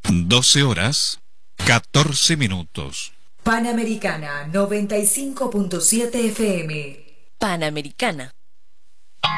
12 horas, 14 minutos. Panamericana 95.7 FM. Panamericana.